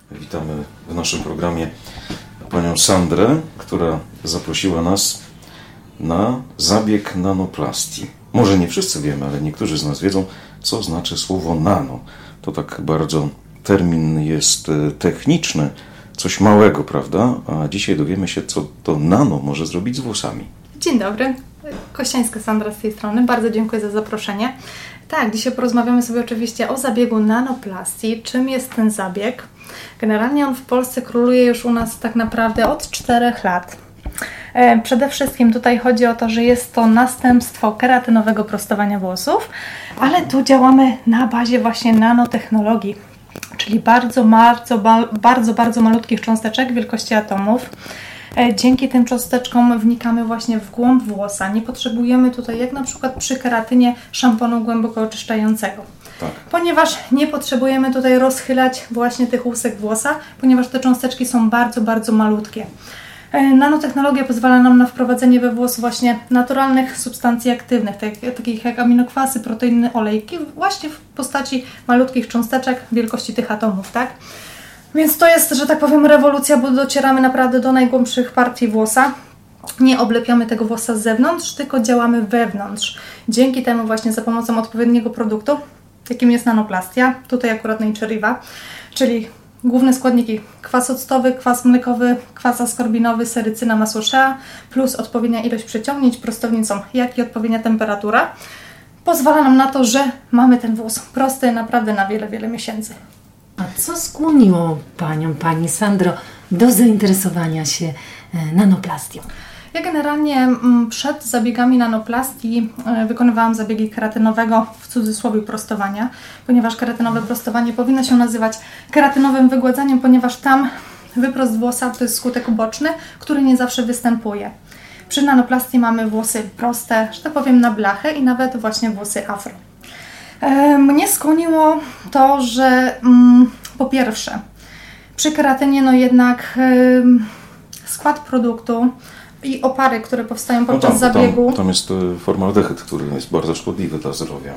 Witamy w naszym programie panią Sandrę, która zaprosiła nas na zabieg nanoplastii. Może nie wszyscy wiemy, ale niektórzy z nas wiedzą, co znaczy słowo nano. To tak bardzo termin jest techniczny, coś małego, prawda? A dzisiaj dowiemy się, co to nano może zrobić z włosami. Dzień dobry, Kościańska Sandra z tej strony. Bardzo dziękuję za zaproszenie. Tak, dzisiaj porozmawiamy sobie oczywiście o zabiegu nanoplastii. Czym jest ten zabieg? Generalnie on w Polsce króluje już u nas tak naprawdę od 4 lat. Przede wszystkim tutaj chodzi o to, że jest to następstwo keratynowego prostowania włosów, ale tu działamy na bazie właśnie nanotechnologii, czyli bardzo malutkich cząsteczek wielkości atomów. Dzięki tym cząsteczkom wnikamy właśnie w głąb włosa. Nie potrzebujemy tutaj, jak na przykład przy keratynie, szamponu głęboko oczyszczającego. Tak. Ponieważ nie potrzebujemy tutaj rozchylać właśnie tych łusek włosa, ponieważ te cząsteczki są bardzo malutkie. Nanotechnologia pozwala nam na wprowadzenie we włos właśnie naturalnych substancji aktywnych, takich jak aminokwasy, proteiny, olejki, właśnie w postaci malutkich cząsteczek wielkości tych atomów, tak? Więc to jest, że tak powiem, rewolucja, bo docieramy naprawdę do najgłębszych partii włosa. Nie oblepiamy tego włosa z zewnątrz, tylko działamy wewnątrz. Dzięki temu właśnie za pomocą odpowiedniego produktu, jakim jest nanoplastia, tutaj akurat Naturiva, czyli główne składniki: kwas octowy, kwas mlekowy, kwas askorbinowy, serycyna, masło shea, plus odpowiednia ilość przeciągnięć prostownicą, jak i odpowiednia temperatura, pozwala nam na to, że mamy ten włos prosty naprawdę na wiele miesięcy. A co skłoniło Pani Sandro do zainteresowania się nanoplastią? Ja generalnie przed zabiegami nanoplastii wykonywałam zabiegi keratynowego, w cudzysłowie, prostowania, ponieważ keratynowe prostowanie powinno się nazywać keratynowym wygładzaniem, ponieważ tam wyprost włosa to jest skutek uboczny, który nie zawsze występuje. Przy nanoplastii mamy włosy proste, że tak powiem, na blachę i nawet właśnie włosy afro. Mnie skłoniło to, że po pierwsze przy keratynie jednak skład produktu i opary, które powstają podczas zabiegu. Tam jest formaldehyd, który jest bardzo szkodliwy dla zdrowia.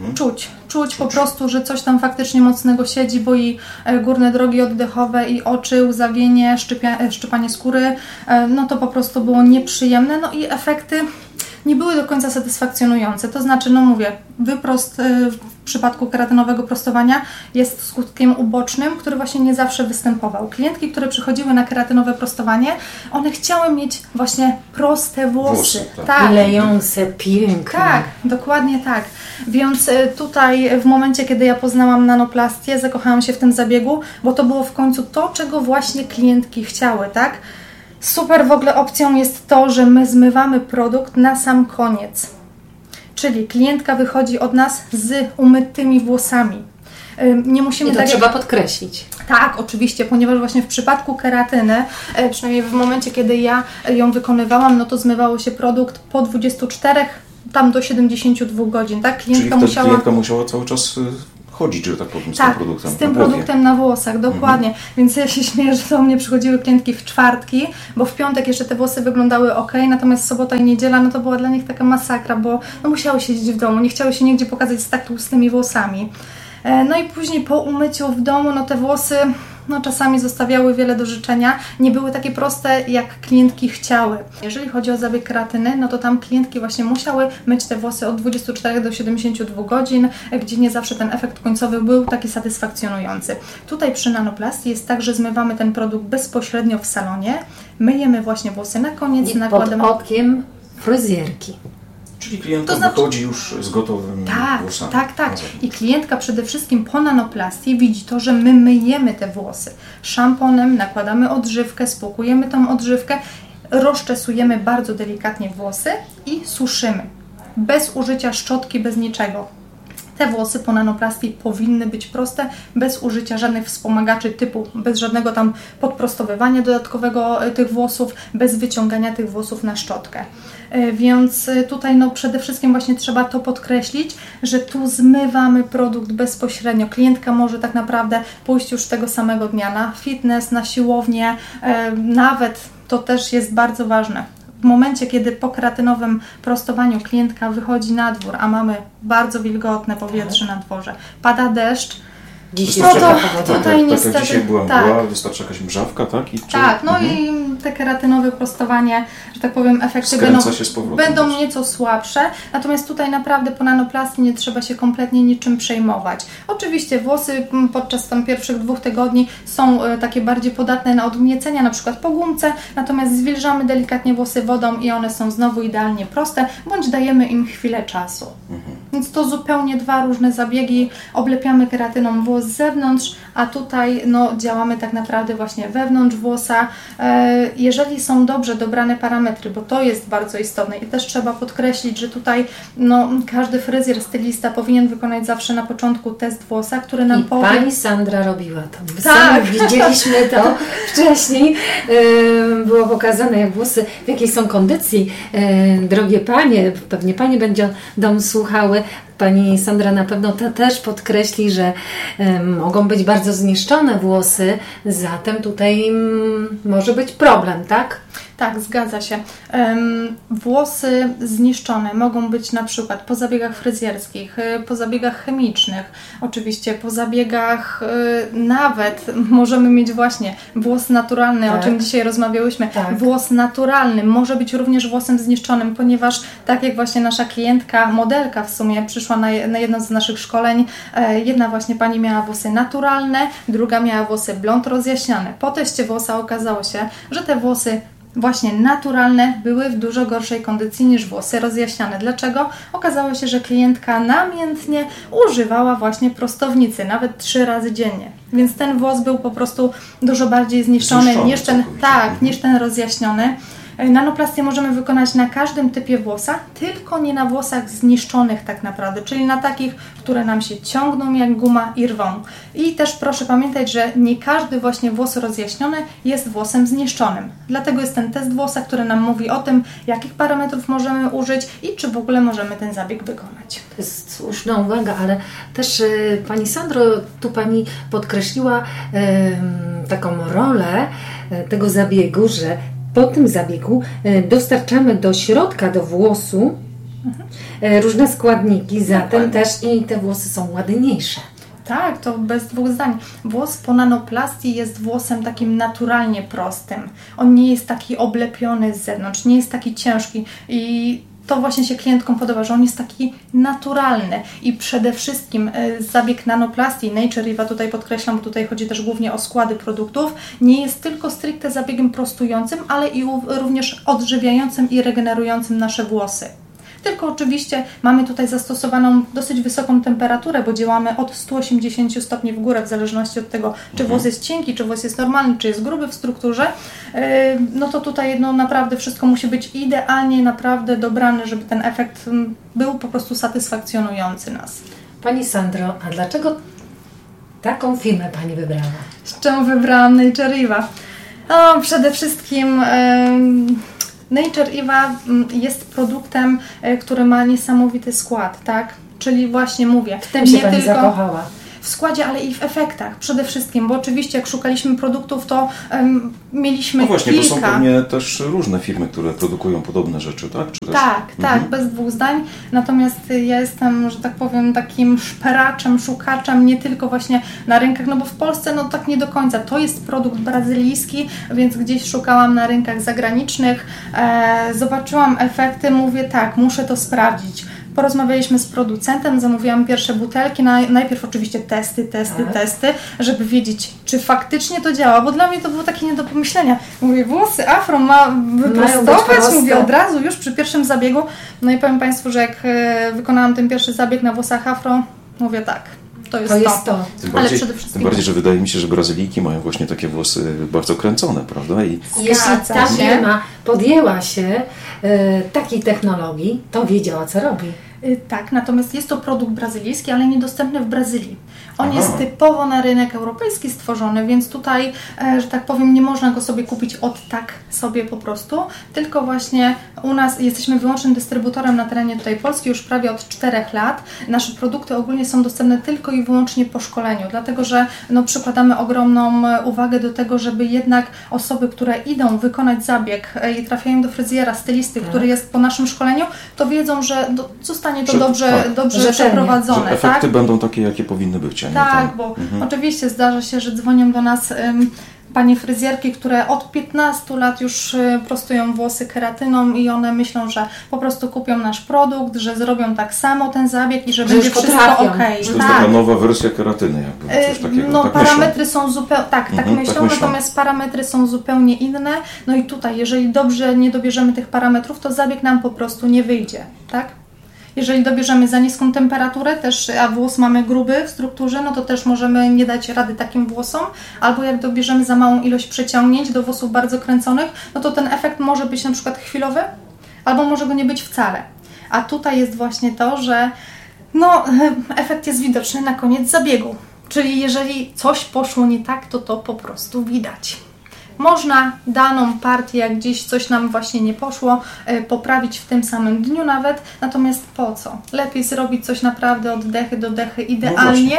Czuć po prostu, że coś tam faktycznie mocnego siedzi, bo i górne drogi oddechowe, i oczy, łzawienie, szczypanie skóry, no to po prostu było nieprzyjemne, no i efekty nie były do końca satysfakcjonujące. To znaczy, wyprost w przypadku keratynowego prostowania jest skutkiem ubocznym, który właśnie nie zawsze występował. Klientki, które przychodziły na keratynowe prostowanie, one chciały mieć właśnie proste włosy. Tak. Lejące, piękne. Tak, dokładnie tak. Więc tutaj w momencie, kiedy ja poznałam nanoplastię, zakochałam się w tym zabiegu, bo to było w końcu to, czego właśnie klientki chciały, tak? Super w ogóle opcją jest to, że my zmywamy produkt na sam koniec. Czyli klientka wychodzi od nas z umytymi włosami. Nie musimy I to trzeba podkreślić. Tak, oczywiście, ponieważ właśnie w przypadku keratyny, przynajmniej w momencie, kiedy ja ją wykonywałam, no to zmywało się produkt po 24 tam do 72 godzin, tak? Klientka musiała cały czas chodzić, że tak powiem, z tym produktem. Z tym produktem na włosach, dokładnie. Więc ja się śmieję, że do mnie przychodziły klientki w czwartki, bo w piątek jeszcze te włosy wyglądały ok, natomiast sobota i niedziela, no to była dla nich taka masakra, bo musiały siedzieć w domu, nie chciały się nigdzie pokazać z tak tłustymi włosami. No i później po umyciu w domu, no te włosy czasami zostawiały wiele do życzenia, nie były takie proste, jak klientki chciały. Jeżeli chodzi o zabieg keratyny, no to tam klientki właśnie musiały myć te włosy od 24 do 72 godzin, gdzie nie zawsze ten efekt końcowy był taki satysfakcjonujący. Tutaj przy nanoplastii jest tak, że zmywamy ten produkt bezpośrednio w salonie, myjemy właśnie włosy na koniec, nakładamy pod okiem fryzjerki. Czyli klientka wychodzi już z gotowymi włosami. Tak. I klientka przede wszystkim po nanoplastii widzi to, że my myjemy te włosy szamponem, nakładamy odżywkę, spłukujemy tą odżywkę, rozczesujemy bardzo delikatnie włosy i suszymy. Bez użycia szczotki, bez niczego. Te włosy po nanoplastii powinny być proste, bez użycia żadnych wspomagaczy typu, bez żadnego tam podprostowywania dodatkowego tych włosów, bez wyciągania tych włosów na szczotkę. Więc tutaj przede wszystkim właśnie trzeba to podkreślić, że tu zmywamy produkt bezpośrednio. Klientka może tak naprawdę pójść już tego samego dnia na fitness, na siłownię, nawet to też jest bardzo ważne. W momencie, kiedy po keratynowym prostowaniu klientka wychodzi na dwór, a mamy bardzo wilgotne powietrze na dworze, pada deszcz, Dzisiaj No to taka pogoda. tutaj tak jak niestety, dzisiaj była tak. mgła, wystarczy jakaś mrzawka, tak? Tak, no i te keratynowe prostowanie, że tak powiem, efekty Skręca się z powrotem. będą nieco słabsze, natomiast tutaj naprawdę po nanoplastii nie trzeba się kompletnie niczym przejmować. Oczywiście włosy podczas tam pierwszych 2 tygodni są takie bardziej podatne na odgniecenia, na przykład po gumce, natomiast zwilżamy delikatnie włosy wodą i one są znowu idealnie proste, bądź dajemy im chwilę czasu. Więc to zupełnie 2 różne zabiegi, oblepiamy keratyną włos z zewnątrz, a tutaj no, działamy tak naprawdę właśnie wewnątrz włosa. Jeżeli są dobrze dobrane parametry, bo to jest bardzo istotne i też trzeba podkreślić, że tutaj no, każdy fryzjer, stylista powinien wykonać zawsze na początku test włosa, który nam powie... Pani Sandra robiła to. My Tak. sami widzieliśmy to wcześniej. Było pokazane, jak włosy, w jakiej są kondycji. Drogie panie, pewnie panie będą słuchały. Pani Sandra na pewno też podkreśli, że mogą być bardzo zniszczone włosy, zatem tutaj może być problem, tak? Tak, zgadza się. Włosy zniszczone mogą być na przykład po zabiegach fryzjerskich, po zabiegach chemicznych, oczywiście po zabiegach nawet możemy mieć właśnie włos naturalny, Tak. o czym dzisiaj rozmawiałyśmy. Tak. Włos naturalny może być również włosem zniszczonym, ponieważ tak jak właśnie nasza klientka, modelka w sumie przyszła na jedno z naszych szkoleń, jedna właśnie pani miała włosy naturalne, druga miała włosy blond rozjaśniane. Po teście włosa okazało się, że te włosy właśnie naturalne były w dużo gorszej kondycji niż włosy rozjaśniane. Dlaczego? Okazało się, że klientka namiętnie używała właśnie prostownicy, nawet 3 razy dziennie. Więc ten włos był po prostu dużo bardziej zniszczony niż ten, całkowicie. niż ten rozjaśniony. Nanoplastię możemy wykonać na każdym typie włosa, tylko nie na włosach zniszczonych tak naprawdę, czyli na takich, które nam się ciągną jak guma i rwą. I też proszę pamiętać, że nie każdy właśnie włos rozjaśniony jest włosem zniszczonym. Dlatego jest ten test włosa, który nam mówi o tym, jakich parametrów możemy użyć i czy w ogóle możemy ten zabieg wykonać. To jest słuszna uwaga, ale też Pani Sandro, tu Pani podkreśliła taką rolę tego zabiegu, że po tym zabiegu dostarczamy do środka, do włosu różne składniki, zatem też i te włosy są ładniejsze. Tak, to bez 2 zdań. Włos po nanoplastii jest włosem takim naturalnie prostym. On nie jest taki oblepiony z zewnątrz, nie jest taki ciężki i to właśnie się klientkom podoba, że on jest taki naturalny i przede wszystkim zabieg nanoplastii, Nature Riva tutaj podkreślam, bo tutaj chodzi też głównie o składy produktów, nie jest tylko stricte zabiegiem prostującym, ale i również odżywiającym i regenerującym nasze włosy. Tylko oczywiście mamy tutaj zastosowaną dosyć wysoką temperaturę, bo działamy od 180 stopni w górę, w zależności od tego, czy włos jest cienki, czy włos jest normalny, czy jest gruby w strukturze. No to tutaj no, naprawdę wszystko musi być idealnie, naprawdę dobrane, żeby ten efekt był po prostu satysfakcjonujący nas. Pani Sandro, a dlaczego taką firmę Pani wybrała? Z czym wybrałam Nature Riva? No, przede wszystkim... Nature Riva jest produktem, który ma niesamowity skład, tak? Czyli właśnie mówię, W tym się nie Pani tylko zakochała. w składzie, ale i w efektach przede wszystkim, bo oczywiście jak szukaliśmy produktów, to mieliśmy No właśnie, kilka. bo są pewnie też różne firmy, które produkują podobne rzeczy, tak? Czy też... Tak, bez 2 zdań. Natomiast ja jestem, że tak powiem, takim szperaczem, szukaczem, nie tylko właśnie na rynkach, no bo w Polsce no tak nie do końca. To jest produkt brazylijski, więc gdzieś szukałam na rynkach zagranicznych, zobaczyłam efekty, mówię tak, muszę to sprawdzić. Porozmawialiśmy z producentem, zamówiłam pierwsze butelki, najpierw oczywiście testy, żeby wiedzieć, czy faktycznie to działa, bo dla mnie to było takie nie do pomyślenia. Mówię, włosy afro ma wyprostować, mówię od razu, już przy pierwszym zabiegu. No i powiem Państwu, że jak wykonałam ten pierwszy zabieg na włosach afro, mówię tak, to jest to. Ale przede wszystkim... Tym bardziej, że wydaje mi się, że Brazylijki mają właśnie takie włosy bardzo kręcone, prawda? I... Jeśli ta firma podjęła się takiej technologii, to wiedziała, co robi. Tak, natomiast jest to produkt brazylijski, ale niedostępny w Brazylii. On jest typowo na rynek europejski stworzony, więc tutaj, że tak powiem, nie można go sobie kupić od tak sobie po prostu, tylko właśnie u nas jesteśmy wyłącznym dystrybutorem na terenie tutaj Polski już prawie od 4 lat. Nasze produkty ogólnie są dostępne tylko i wyłącznie po szkoleniu, dlatego że no, przykładamy ogromną uwagę do tego, żeby jednak osoby, które idą wykonać zabieg i trafiają do fryzjera, stylisty, który jest po naszym szkoleniu, to wiedzą, że zostanie to dobrze przeprowadzone. Że efekty będą takie, jakie powinny być. robić, a nie Tak, tam. bo oczywiście zdarza się, że dzwonią do nas panie fryzjerki, które od 15 lat już prostują włosy keratyną i one myślą, że po prostu kupią nasz produkt, że zrobią tak samo ten zabieg i że będzie wszystko okej. To jest taka nowa wersja keratyny, jakby coś takiego. No tak parametry są zupełnie, tak myślą, tak myślą, natomiast parametry są zupełnie inne. No i tutaj, jeżeli dobrze nie dobierzemy tych parametrów, to zabieg nam po prostu nie wyjdzie, tak? Jeżeli dobierzemy za niską temperaturę, też, a włos mamy gruby w strukturze, no to też możemy nie dać rady takim włosom, albo jak dobierzemy za małą ilość przeciągnięć do włosów bardzo kręconych, no to ten efekt może być na przykład chwilowy, albo może go nie być wcale. A tutaj jest właśnie to, że no, efekt jest widoczny na koniec zabiegu. Czyli jeżeli coś poszło nie tak, to po prostu widać. Można daną partię, jak gdzieś coś nam właśnie nie poszło, poprawić w tym samym dniu nawet, natomiast po co? Lepiej zrobić coś naprawdę od dechy do dechy idealnie,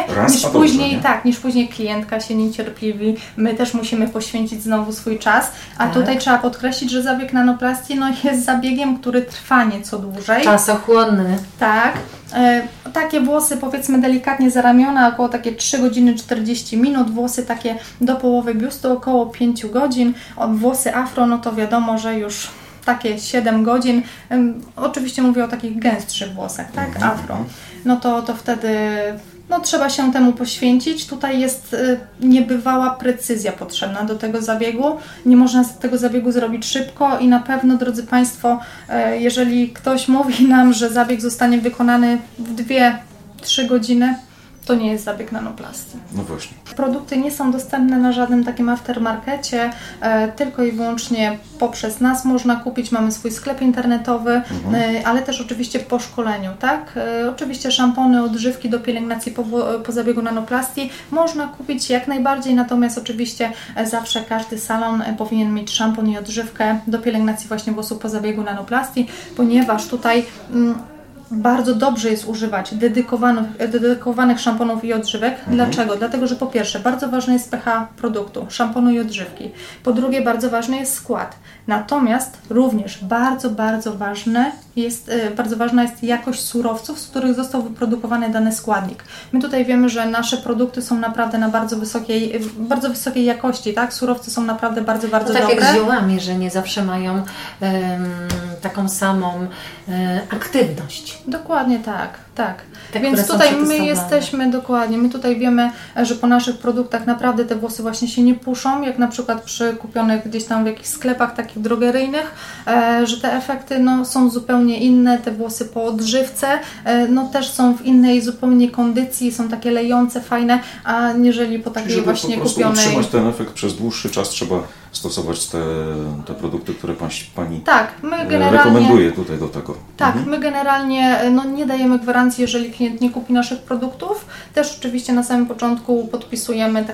niż później klientka się niecierpliwi, my też musimy poświęcić znowu swój czas, a tutaj trzeba podkreślić, że zabieg nanoplastii jest zabiegiem, który trwa nieco dłużej. Czasochłonny. Tak. Takie włosy, powiedzmy delikatnie za ramiona, około takie 3 godziny 40 minut, włosy takie do połowy biustu około 5 godzin, włosy afro, no to wiadomo, że już takie 7 godzin, oczywiście mówię o takich gęstszych włosach, tak, afro, no to wtedy no, trzeba się temu poświęcić. Tutaj jest niebywała precyzja potrzebna do tego zabiegu. Nie można tego zabiegu zrobić szybko i na pewno, drodzy Państwo, jeżeli ktoś mówi nam, że zabieg zostanie wykonany w 2-3 godziny, to nie jest zabieg nanoplastii. No właśnie. Produkty nie są dostępne na żadnym takim aftermarkecie, tylko i wyłącznie poprzez nas można kupić. Mamy swój sklep internetowy, ale też oczywiście po szkoleniu, tak? Oczywiście szampony, odżywki do pielęgnacji po zabiegu nanoplastii można kupić jak najbardziej, natomiast oczywiście zawsze każdy salon powinien mieć szampon i odżywkę do pielęgnacji właśnie włosów po zabiegu nanoplastii, ponieważ tutaj bardzo dobrze jest używać dedykowanych szamponów i odżywek. Dlaczego? Dlatego, że po pierwsze bardzo ważne jest pH produktu, szamponu i odżywki. Po drugie bardzo ważny jest skład. Natomiast również bardzo ważna jest jakość surowców, z których został wyprodukowany dany składnik. My tutaj wiemy, że nasze produkty są naprawdę na bardzo wysokiej jakości, tak? Surowce są naprawdę bardzo tak dobre. Tak jak z ziołami, że nie zawsze mają taką samą aktywność. Dokładnie tak. Więc tutaj my tutaj wiemy, że po naszych produktach naprawdę te włosy właśnie się nie puszą, jak na przykład przy kupionych gdzieś tam w jakichś sklepach takich drogeryjnych, że te efekty no, są zupełnie inne, te włosy po odżywce no, też są w innej zupełnie kondycji, są takie lejące, fajne, a jeżeli po takiej właśnie kupionej... Żeby utrzymać ten efekt przez dłuższy czas, trzeba stosować te produkty, które Pani rekomenduje tutaj do tego. Tak, my generalnie no, nie dajemy gwarancji, jeżeli klient nie kupi naszych produktów. Też oczywiście na samym początku wypisujemy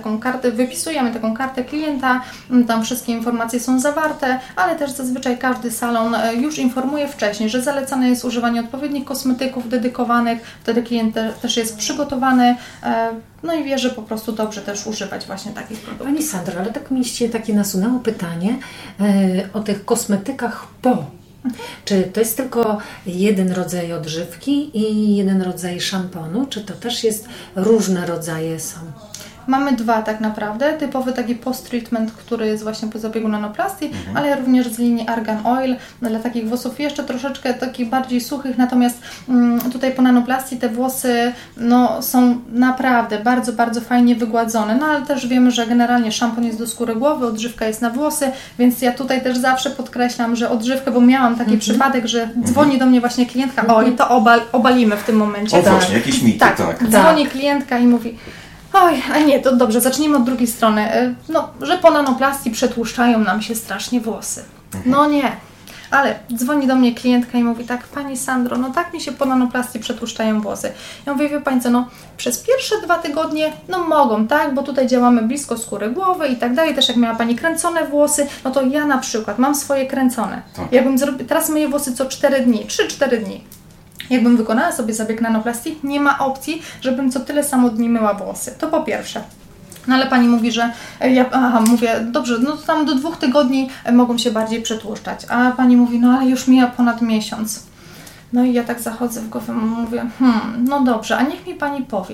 taką kartę klienta, tam wszystkie informacje są zawarte, ale też zazwyczaj każdy salon już informuje wcześniej, że zalecane jest używanie odpowiednich kosmetyków dedykowanych, wtedy klient też jest przygotowany, no i wie, że po prostu dobrze też używać właśnie takich produktów. Pani Sandro, ale tak mi się takie nasunęło pytanie o tych kosmetykach po. Czy to jest tylko jeden rodzaj odżywki i jeden rodzaj szamponu, czy to też jest różne rodzaje są? Mamy 2 tak naprawdę, typowy taki post-treatment, który jest właśnie po zabiegu nanoplastii, ale również z linii Argan Oil dla takich włosów jeszcze troszeczkę takich bardziej suchych, natomiast tutaj po nanoplastii te włosy no, są naprawdę bardzo fajnie wygładzone, no ale też wiemy, że generalnie szampon jest do skóry głowy, odżywka jest na włosy, więc ja tutaj też zawsze podkreślam, że odżywkę, bo miałam taki przypadek, że dzwoni do mnie właśnie klientka, i to obalimy w tym momencie. O właśnie, jakieś mity, tak. Dzwoni klientka i mówi: oj, a nie, to dobrze, zacznijmy od drugiej strony. No, że po nanoplastii przetłuszczają nam się strasznie włosy. No nie, ale dzwoni do mnie klientka i mówi tak: Pani Sandro, no tak mi się po nanoplastii przetłuszczają włosy. Ja mówię: wie Pani co, no przez pierwsze 2 tygodnie, no mogą, tak, bo tutaj działamy blisko skóry głowy i tak dalej. Też jak miała Pani kręcone włosy, no to ja na przykład mam swoje kręcone. Jakbym teraz myję włosy co 4 dni, 3-4 dni. Jakbym wykonała sobie zabieg nanoplastii, nie ma opcji, żebym co tyle samo dni myła włosy. To po pierwsze. No ale Pani mówi, że mówię, dobrze, no to tam do 2 tygodni mogą się bardziej przetłuszczać. A Pani mówi: no ale już mija ponad miesiąc. No i ja tak zachodzę w głowę, mówię: no dobrze, a niech mi Pani powie,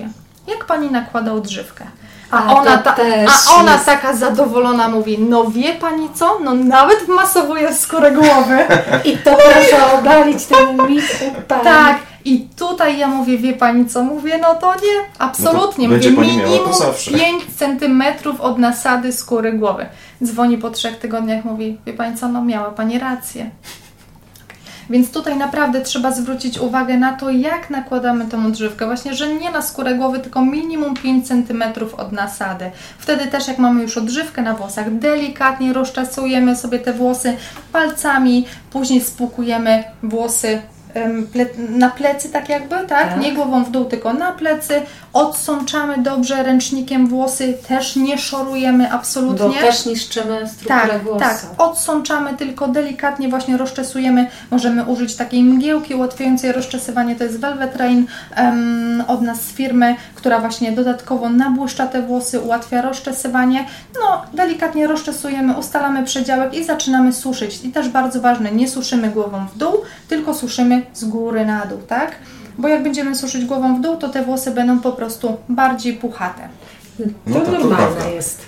jak Pani nakłada odżywkę? A Ona taka zadowolona mówi, no wie Pani co, no nawet wmasowuję skórę głowy. I to proszę obalić ten mit u Pani. Tak. I tutaj ja mówię, wie Pani co? Mówię, no to nie, absolutnie. No to mówię, minimum 5 cm od nasady skóry głowy. Dzwoni po 3 tygodniach, mówi, wie Pani co, no miała Pani rację. Więc tutaj naprawdę trzeba zwrócić uwagę na to, jak nakładamy tą odżywkę. Właśnie, że nie na skórę głowy, tylko minimum 5 cm od nasady. Wtedy też jak mamy już odżywkę na włosach, delikatnie rozczesujemy sobie te włosy palcami, później spłukujemy włosy na plecy, tak jakby, tak? Nie głową w dół, tylko na plecy. Odsączamy dobrze ręcznikiem włosy, też nie szorujemy absolutnie. Bo też niszczymy strukturę włosa. Tak, odsączamy, tylko delikatnie właśnie rozczesujemy. Możemy użyć takiej mgiełki ułatwiającej rozczesywanie, to jest Velvet Rain od nas z firmy, która właśnie dodatkowo nabłyszcza te włosy, ułatwia rozczesywanie. No, delikatnie rozczesujemy, ustalamy przedziałek i zaczynamy suszyć. I też bardzo ważne, nie suszymy głową w dół, tylko suszymy z góry na dół, tak? Bo jak będziemy suszyć głową w dół, to te włosy będą po prostu bardziej puchate. No to normalne jest.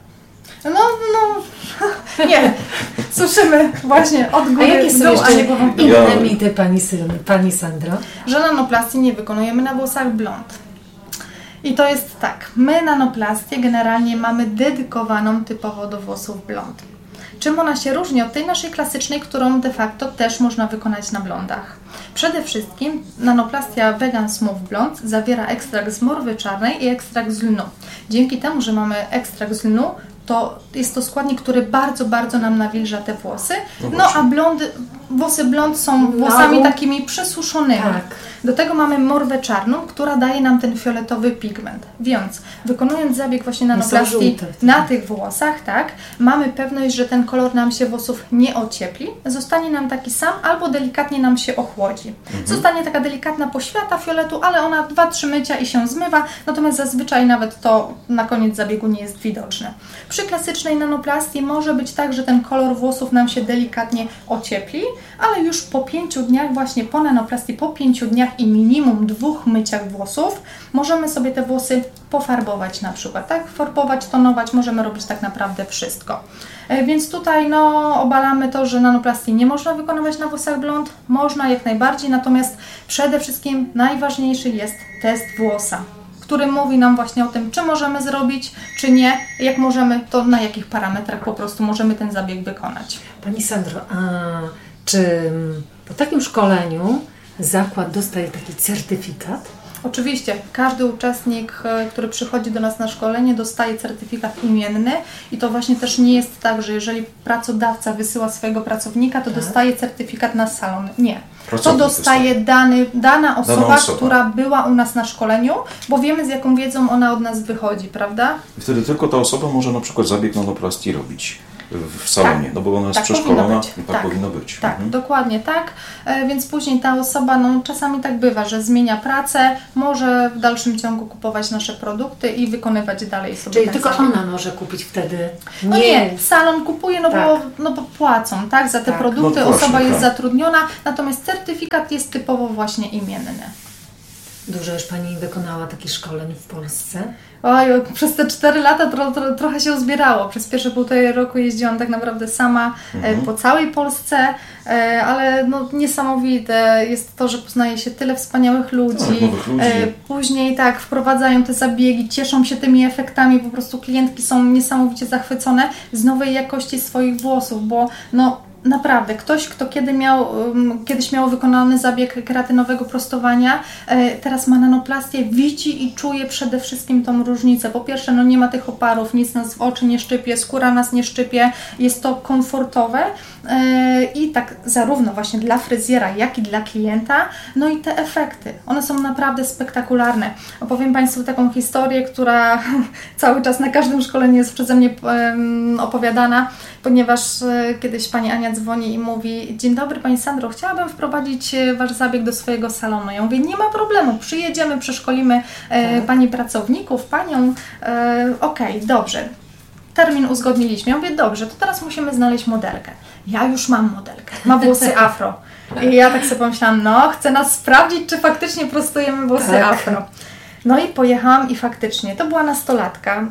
Nie, suszymy właśnie od góry a jakie w są dół, jeszcze a nie głową w dół. inne mity, Pani Sandro? Że nanoplastii nie wykonujemy na włosach blond. I to jest tak, my nanoplastię generalnie mamy dedykowaną typowo do włosów blond. Czym ona się różni od tej naszej klasycznej, którą de facto też można wykonać na blondach? Przede wszystkim nanoplastia Vegan Smooth Blond zawiera ekstrakt z morwy czarnej i ekstrakt z lnu. Dzięki temu, że mamy ekstrakt z lnu, to jest to składnik, który bardzo, bardzo nam nawilża te włosy. No a włosy blond są włosami takimi przesuszonymi. Tak. Do tego mamy morwę czarną, która daje nam ten fioletowy pigment. Więc wykonując zabieg właśnie nanoplastii na tych włosach, tak, mamy pewność, że ten kolor nam się włosów nie ociepli, zostanie nam taki sam albo delikatnie nam się ochłodzi. Zostanie taka delikatna poświata fioletu, ale ona 2-3 mycia i się zmywa, natomiast zazwyczaj nawet to na koniec zabiegu nie jest widoczne. Przy klasycznej nanoplastii może być tak, że ten kolor włosów nam się delikatnie ociepli, ale już po 5 dniach, właśnie po nanoplastii, po 5 dniach i minimum 2 myciach włosów, możemy sobie te włosy pofarbować na przykład, tak? Farbować, tonować, możemy robić tak naprawdę wszystko. Więc tutaj obalamy to, że nanoplastii nie można wykonywać na włosach blond, można jak najbardziej, natomiast przede wszystkim najważniejszy jest test włosa, który mówi nam właśnie o tym, czy możemy zrobić, czy nie, jak możemy, to na jakich parametrach po prostu możemy ten zabieg wykonać. Pani Sandro, a czy po takim szkoleniu zakład dostaje taki certyfikat? Oczywiście, każdy uczestnik, który przychodzi do nas na szkolenie, dostaje certyfikat imienny i to właśnie też nie jest tak, że jeżeli pracodawca wysyła swojego pracownika, to dostaje certyfikat na salon. Nie. To dostaje dana osoba, która była u nas na szkoleniu, bo wiemy, z jaką wiedzą ona od nas wychodzi, prawda? I wtedy tylko ta osoba może na przykład zabieg nanoplastii robić w salonie, tak, no bo ona jest przeszkolona i tak powinno być. Tak, dokładnie tak, więc później ta osoba, czasami tak bywa, że zmienia pracę, może w dalszym ciągu kupować nasze produkty i wykonywać dalej sobie. Czyli tylko ona może kupić wtedy? Nie, salon kupuje, bo płacą, tak, za te produkty, osoba jest zatrudniona, natomiast certyfikat jest typowo właśnie imienny. Dużo już Pani wykonała takich szkoleń w Polsce? Oj, przez te 4 lata trochę się uzbierało. Przez pierwsze 1,5 roku jeździłam tak naprawdę sama po całej Polsce, ale niesamowite jest to, że poznaje się tyle wspaniałych ludzi. Później tak wprowadzają te zabiegi, cieszą się tymi efektami, po prostu klientki są niesamowicie zachwycone z nowej jakości swoich włosów, bo naprawdę, ktoś, kto kiedyś miał wykonany zabieg keratynowego prostowania, teraz ma nanoplastię, widzi i czuje przede wszystkim tą różnicę. Po pierwsze, nie ma tych oparów, nic nas w oczy nie szczypie, skóra nas nie szczypie, jest to komfortowe i tak zarówno właśnie dla fryzjera, jak i dla klienta, i te efekty, one są naprawdę spektakularne. Opowiem Państwu taką historię, która cały czas na każdym szkoleniu jest przeze mnie opowiadana, ponieważ kiedyś Pani Ania dzwoni i mówi: dzień dobry Pani Sandro, chciałabym wprowadzić Wasz zabieg do swojego salonu. Ja mówię: nie ma problemu, przyjedziemy, przeszkolimy Pani pracowników, Panią, okej, dobrze. Termin uzgodniliśmy. Ja mówię: dobrze, to teraz musimy znaleźć modelkę. Ja już mam modelkę, ma włosy afro. I ja tak sobie pomyślałam, chcę nas sprawdzić, czy faktycznie prostujemy włosy afro. No i pojechałam i faktycznie, to była nastolatka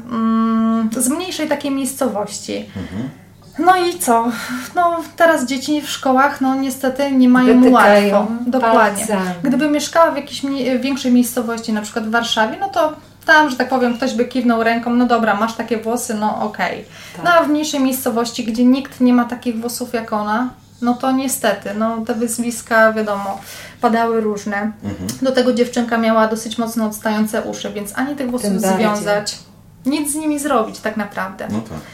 z mniejszej takiej miejscowości. No i co? No teraz dzieci w szkołach, no niestety nie mają łatwo. Dokładnie. Palcami. Gdyby mieszkała w jakiejś większej miejscowości, na przykład w Warszawie, no to tam, że tak powiem, ktoś by kiwnął ręką, no dobra, masz takie włosy, no okej. Tak. No a w mniejszej miejscowości, gdzie nikt nie ma takich włosów jak ona, no to niestety, no te wyzwiska, wiadomo, padały różne. Do tego dziewczynka miała dosyć mocno odstające uszy, więc ani tych włosów Tym bardziej. związać, nic z nimi zrobić tak naprawdę. No tak.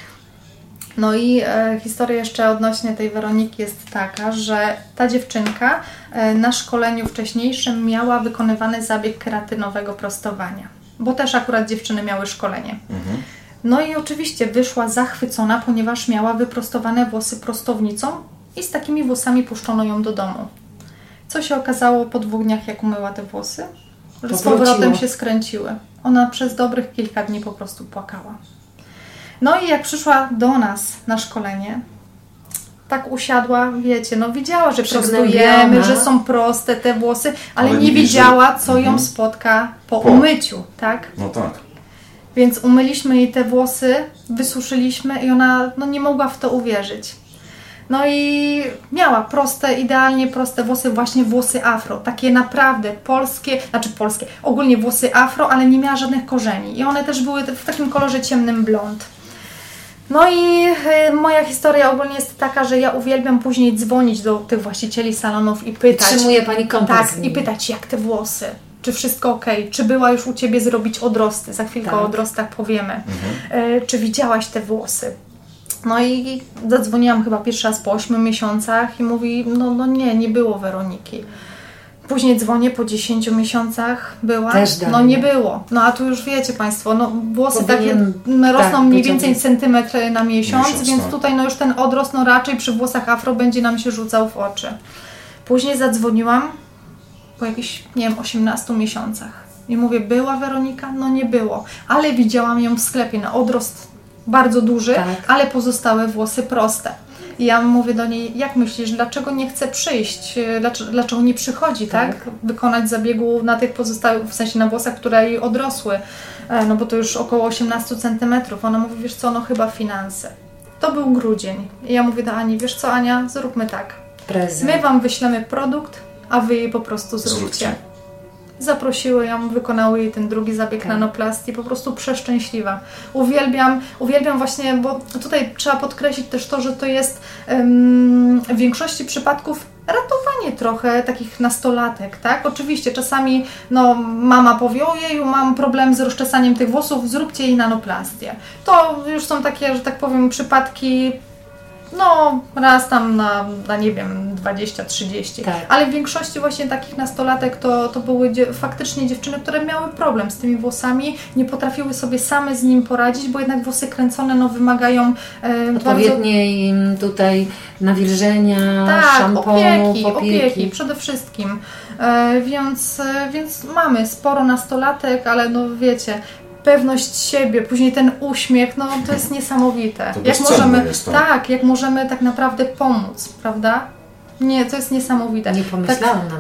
No i historia jeszcze odnośnie tej Weroniki jest taka, że ta dziewczynka na szkoleniu wcześniejszym miała wykonywany zabieg keratynowego prostowania, bo też akurat dziewczyny miały szkolenie. No i oczywiście wyszła zachwycona, ponieważ miała wyprostowane włosy prostownicą i z takimi włosami puszczono ją do domu. Co się okazało po 2 dniach, jak umyła te włosy? Że z powrotem się skręciły. Ona przez dobrych kilka dni po prostu płakała. No i jak przyszła do nas na szkolenie, tak usiadła, wiecie, no widziała, że prostujemy, że są proste te włosy, ale nie wiedziała, co ją spotka po umyciu, tak? No tak. Więc umyliśmy jej te włosy, wysuszyliśmy i ona no, nie mogła w to uwierzyć. No i miała proste, idealnie proste włosy, właśnie włosy afro, takie naprawdę polskie, ogólnie włosy afro, ale nie miała żadnych korzeni i one też były w takim kolorze ciemnym blond. No i moja historia ogólnie jest taka, że ja uwielbiam później dzwonić do tych właścicieli salonów i pytać. Utrzymuje Pani kontakt z Tak, nimi. i pytać, jak te włosy, czy wszystko ok, czy była już u Ciebie zrobić odrosty, za chwilkę o odrostach powiemy, czy widziałaś te włosy. No i zadzwoniłam chyba pierwszy raz po 8 miesiącach i mówi, no nie było Weroniki. Później dzwonię po 10 miesiącach, była, no nie było. No a tu już wiecie Państwo, no włosy takie rosną mniej więcej centymetr na miesiąc, więc tutaj no już ten odrost no raczej przy włosach afro będzie nam się rzucał w oczy. Później zadzwoniłam po jakichś, nie wiem, 18 miesiącach i mówię, była Weronika? No nie było, ale widziałam ją w sklepie na odrost bardzo duży, ale pozostałe włosy proste. I ja mówię do niej, jak myślisz, dlaczego nie chce przyjść, dlaczego nie przychodzi, tak? Wykonać zabiegu na tych pozostałych, w sensie na włosach, które jej odrosły, no bo to już około 18 cm. Ona mówi, wiesz co, no chyba finanse. To był grudzień. I ja mówię do Ani, wiesz co Ania, zróbmy tak. Prezent. My Wam wyślemy produkt, a Wy jej po prostu zróbcie. Zaprosiły ją, wykonały jej ten drugi zabieg nanoplastii, po prostu przeszczęśliwa. Uwielbiam właśnie, bo tutaj trzeba podkreślić też to, że to jest w większości przypadków ratowanie trochę takich nastolatek, tak? Oczywiście czasami no, mama powie, ojeju, mam problem z rozczesaniem tych włosów, zróbcie jej nanoplastię. To już są takie, że tak powiem, przypadki no raz tam na nie wiem, 20-30, ale w większości właśnie takich nastolatek to były faktycznie dziewczyny, które miały problem z tymi włosami, nie potrafiły sobie same z nim poradzić, bo jednak włosy kręcone no wymagają odpowiedniej tutaj nawilżenia, szamponu, opieki przede wszystkim, więc mamy sporo nastolatek, ale no wiecie, pewność siebie, później ten uśmiech, no to jest niesamowite. Jak możemy tak naprawdę pomóc, prawda? Nie, to jest niesamowite. Nie pomyślałam